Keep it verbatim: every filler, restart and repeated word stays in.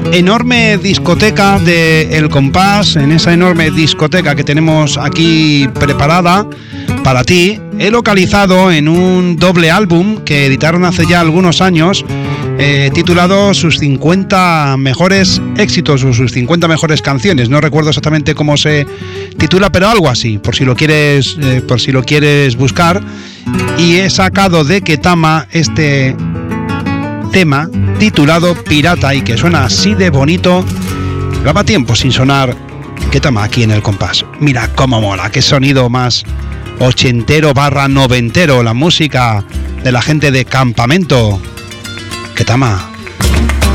enorme discoteca de El Compás, en esa enorme discoteca que tenemos aquí preparada para ti, he localizado en un doble álbum que editaron hace ya algunos años, eh, titulado Sus cincuenta mejores éxitos o sus cincuenta mejores canciones. No recuerdo exactamente cómo se titula, pero algo así, por si lo quieres, eh, por si lo quieres buscar. Y he sacado de Ketama este tema titulado Pirata, y que suena así de bonito. Llevaba tiempo sin sonar Ketama aquí en El Compás. Mira cómo mola, qué sonido más ochentero barra noventero, la música de la gente de Campamento. Ketama.